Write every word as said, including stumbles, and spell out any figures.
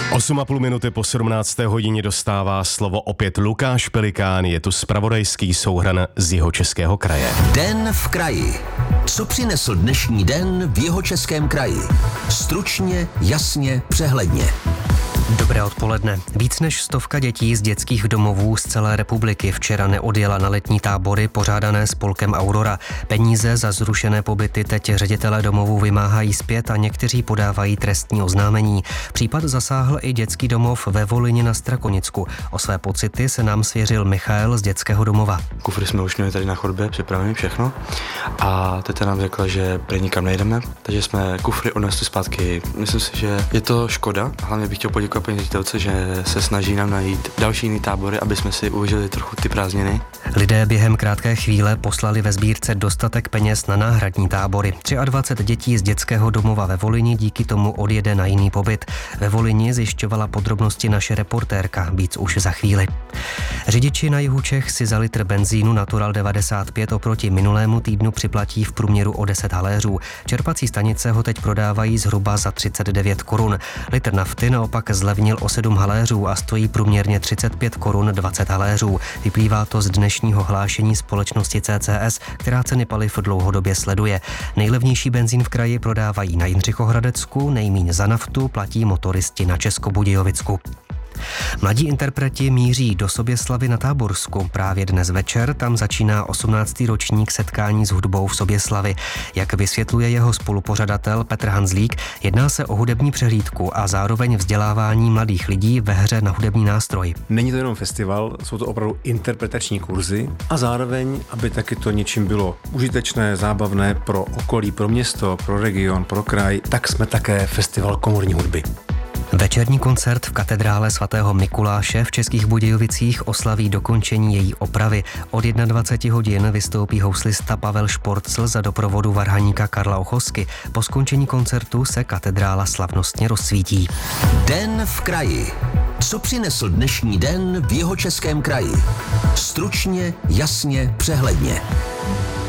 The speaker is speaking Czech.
osm a půl minuty po sedmnácté hodině dostává slovo opět Lukáš Pelikán, je tu zpravodajský souhrn z Jihočeského kraje. Den v kraji. Co přinesl dnešní den v Jihočeském kraji? Stručně, jasně, přehledně. Dobré odpoledne. Víc než stovka dětí z dětských domovů z celé republiky včera neodjela na letní tábory pořádané spolkem Aurora. Peníze za zrušené pobyty teď ředitelé domovů vymáhají zpět a někteří podávají trestní oznámení. Případ zasáhl i dětský domov ve Volyni na Strakonicku. O své pocity se nám svěřil Michael z dětského domova. Kufry jsme už měli tady na chodbě, připravili všechno a teta nám řekla, že prý nikam nejdeme, takže jsme kufry odnesli zpátky. Myslím si, že je to škoda, hlavně bych chtěl poděkovat paní ředitelce, že se snaží nám najít další jiný tábory, aby jsme si užili trochu ty prázdniny. Lidé během krátké chvíle poslali ve sbírce dostatek peněz na náhradní tábory. dvacet tři dětí z dětského domova ve Volyni díky tomu odjede na jiný pobyt. Ve Volyni zjišťovala podrobnosti naše reportérka, víc už za chvíli. Řidiči na jihu Čech si za litr benzínu Natural devadesát pět oproti minulému týdnu připlatí v průměru o deset haléřů. Čerpací stanice ho teď prodávají zhruba za třicet devět korun. Litr nafty naopak zlevnil o sedm haléřů a stojí průměrně třicet pět korun dvacet haléřů. Vyplývá to z dnešního hlášení společnosti C C S, která ceny paliv dlouhodobě sleduje. Nejlevnější benzín v kraji prodávají na Jindřichohradecku, nejmíň za naftu platí motoristi na Českobudějovicku. Mladí interpreti míří do Soběslavy na Táborsku. Právě dnes večer tam začíná osmnáctý ročník setkání s hudbou v Soběslavi. Jak vysvětluje jeho spolupořadatel Petr Hanzlík, jedná se o hudební přehlídku a zároveň vzdělávání mladých lidí ve hře na hudební nástroj. Není to jenom festival, jsou to opravdu interpretační kurzy a zároveň, aby taky to něčím bylo užitečné, zábavné pro okolí, pro město, pro region, pro kraj, tak jsme také festival komorní hudby. Večerní koncert v katedrále svatého Mikuláše v Českých Budějovicích oslaví dokončení její opravy. Od dvacet jedna hodin vystoupí houslista Pavel Šporcl za doprovodu varhaníka Karla Ochosky. Po skončení koncertu se katedrála slavnostně rozsvítí. Den v kraji. Co přinesl dnešní den v Jihočeském kraji? Stručně, jasně, přehledně.